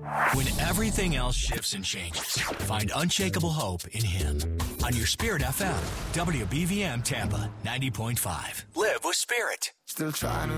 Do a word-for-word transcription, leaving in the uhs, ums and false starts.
When everything else shifts and changes, find unshakable hope in Him. On your Spirit F M, W B V M Tampa, ninety point five. Live with Spirit. Still trying to